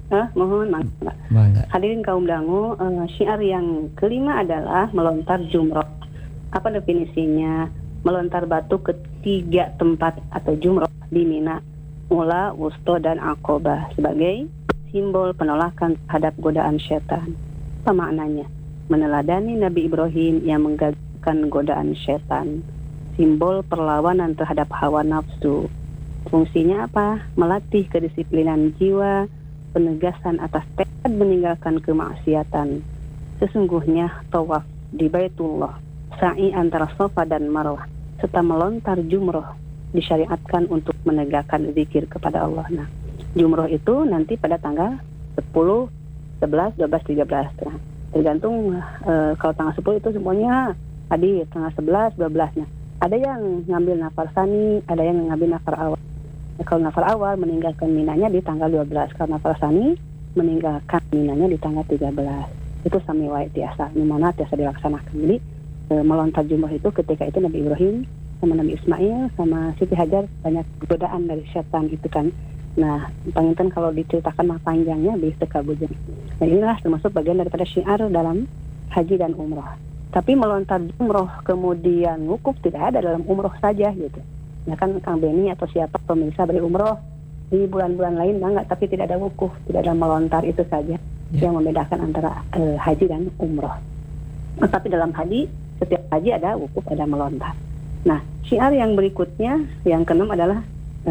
Mohon maaf. Bangga. Hadirin kaum dangu, syiar yang kelima adalah melontar jumroh. Apa definisinya? Melontar batu ke 3 tempat atau jumroh di Mina, Ula, Wusto, dan Aqobah sebagai simbol penolakan terhadap godaan syaitan. Apa maknanya? Meneladani Nabi Ibrahim yang menggagalkan godaan syaitan. Simbol perlawanan terhadap hawa nafsu. Fungsinya apa? Melatih kedisiplinan jiwa, penegasan atas tekad meninggalkan kemaksiatan. Sesungguhnya tawaf di Baitullah, sa'i antara Safa dan Marwah, serta melontar jumroh disyariatkan untuk menegakkan zikir kepada Allah. Nah, jumroh itu nanti pada tanggal 10, 11, 12, 13. Nah, tergantung kalau tanggal 10 itu semuanya hadir, tanggal 11, 12. Nah, ada yang ngambil nafar sani, ada yang ngambil nafar awal. Kalau nafar awal meninggalkan minanya di tanggal 12. Kalau nafar sani meninggalkan minanya di tanggal 13. Itu sami wae tiasa, dimana tiasa dilaksanakan. Jadi melontar jumroh itu ketika itu Nabi Ibrahim sama Nabi Ismail sama Siti Hajar banyak godaan dari syaitan itu kan. Nah, panginten kalau diceritakan mah panjangnya bisa kabujeng. Nah, inilah termasuk bagian daripada syiar dalam haji dan umroh. Tapi melontar jumroh kemudian wukuf tidak ada dalam umroh saja gitu. Ya kan Kang Beni atau siapa pemirsa beri umroh di bulan-bulan lain enggak, tapi tidak ada wukuf, tidak ada melontar, itu saja yang membedakan antara haji dan umroh. Tapi dalam haji, setiap haji ada wukuf, ada melontar. Nah, syiar yang berikutnya yang keenam adalah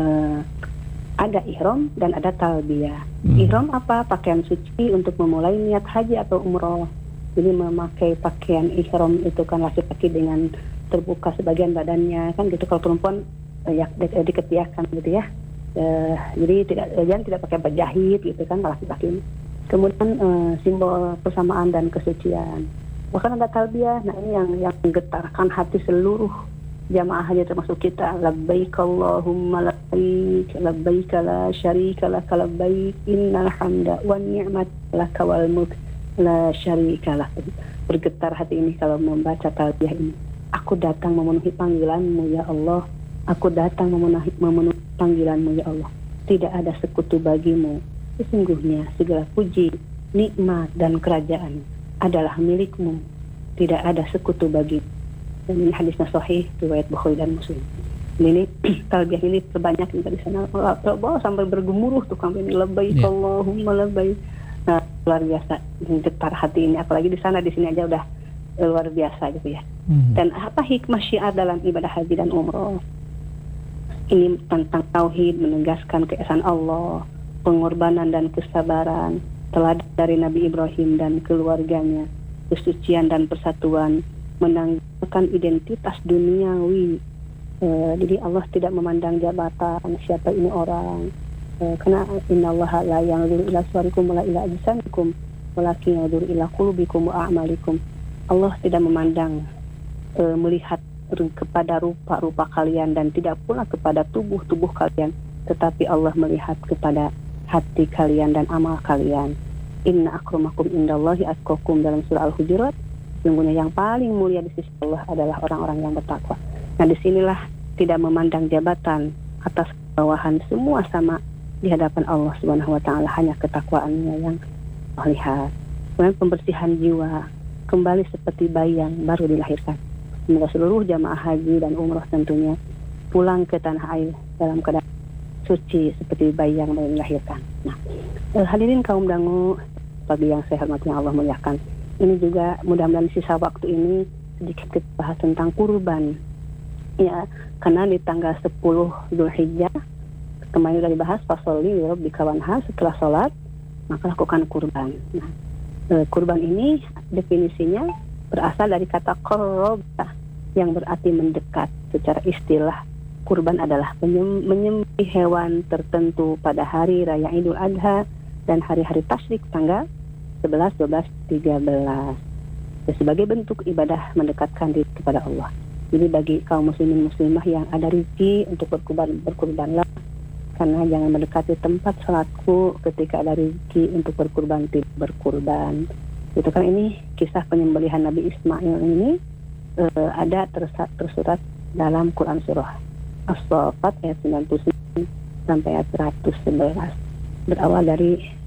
ada ihram dan ada talbiyah. Ihram apa? Pakaian suci untuk memulai niat haji atau umroh. Jadi memakai pakaian ihram itu kan laki-laki dengan terbuka sebagian badannya kan gitu. Kalau perempuan ya diketiakkan gitu ya. Jadi tidak pakai berjahit gitu kan laki-laki. Kemudian simbol persamaan dan kesucian. Bahkan ada talbiyah. Nah, ini yang menggetarkan hati seluruh jamaah haji termasuk kita. Labbaik Allahumma labbaik, labbaik la syarika lak, labbaik innal hamda wan ni'mat lak wal mulk la syarika lak. Bergetar hati ini kalau membaca talbiyah ini. Aku datang memenuhi panggilan-Mu ya Allah. Aku datang memenuhi panggilan-Mu ya Allah. Tidak ada sekutu bagimu. Sesungguhnya segala puji, nikmat dan kerajaan adalah milik-Mu. Tidak ada sekutu bagimu. Dan ini hadisnya sahih riwayat Bukhari dan Muslim. Ini talbiyah ini terbanyak di sana. Bawa sampai bergemuruh tuh sampai ini labbaik Allahumma labbaik. Nah, luar biasa getar hati ini, apalagi di sana, di sini aja udah luar biasa gitu ya. Dan apa hikmah syiar dalam ibadah haji dan umroh? Ini tentang tauhid, menegaskan keesaan Allah, pengorbanan dan kesabaran, teladan dari Nabi Ibrahim dan keluarganya, kesucian dan persatuan, menanggalkan identitas duniawi. Jadi Allah tidak memandang jabatan, siapa ini orang. Karena innallaha la yanzuru ila suwarikum wala ila ajsamikum walakin yanzuru ila qulubikum wa a'malikum. Allah tidak memandang melihat kepada rupa-rupa kalian dan tidak pula kepada tubuh-tubuh kalian, tetapi Allah melihat kepada hati kalian dan amal kalian. Inna akramakum indallahi atqakum dalam surah Al-Hujurat. Sesungguhnya yang paling mulia di sisi Allah adalah orang-orang yang bertakwa. Nah, disinilah tidak memandang jabatan atas bawahan, semua sama di hadapan Allah Subhanahu wa taala, hanya ketakwaannya yang melihat. Kemudian pembersihan jiwa, kembali seperti bayi yang baru dilahirkan. Semoga seluruh jamaah haji dan umroh tentunya pulang ke tanah air dalam keadaan suci seperti bayi yang baru dilahirkan. Nah, hadirin kaum dangu, bagi yang saya hormati Allah muliakan, ini juga mudah-mudahan sisa waktu ini sedikit kita bahas tentang kurban. Ya, karena di tanggal 10 Dzulhijjah kemarin sudah dibahas fasoli rabbika wanhar, setelah sholat maka lakukan kurban. Nah, kurban ini definisinya berasal dari kata qarraba yang berarti mendekat. Secara istilah, kurban adalah menyembelih hewan tertentu pada hari raya Idul Adha dan hari-hari tasyrik tanggal 11, 12, 13. Sebagai bentuk ibadah mendekatkan diri kepada Allah. Jadi bagi kaum muslimin muslimah yang ada rezeki untuk berkurbanlah, karena jangan mendekati tempat salatku ketika ada rezeki untuk berkurban, tidak berkurban. Itu kan ini kisah penyembelihan Nabi Ismail ini ada tersurat dalam Quran surah As-Saffat ayat 99 sampai ayat 111. Berawal dari